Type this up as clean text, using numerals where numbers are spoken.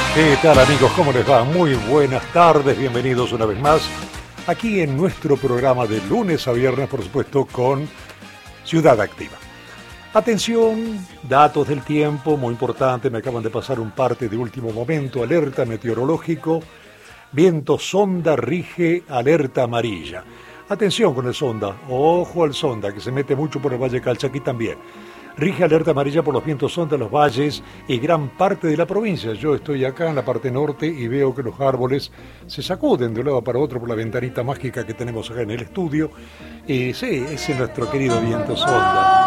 ¿Qué tal, amigos? ¿Cómo les va? Muy buenas tardes, bienvenidos una vez más aquí en nuestro programa de lunes a viernes, por supuesto, con Ciudad Activa. Atención, datos del tiempo, muy importante, me acaban de pasar un parte de último momento, alerta meteorológico, viento sonda rige alerta amarilla. Atención con el sonda, ojo al sonda, que se mete mucho por el Valle Calchaquí también. Rige alerta amarilla por los vientos sonda, los valles y gran parte de la provincia. Yo estoy acá en la parte norte y veo que los árboles se sacuden de un lado para otro por la ventanita mágica que tenemos acá en el estudio. Y sí, ese es nuestro querido viento sonda.